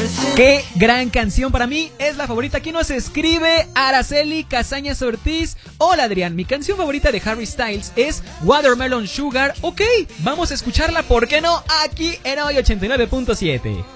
Qué gran canción, para mí es la favorita. Aquí nos escribe Araceli Casañas Ortiz. Hola Adrián, mi canción favorita de Harry Styles es Watermelon Sugar. Ok, vamos a escucharla, ¿por qué no? Aquí en Hoy 89.7.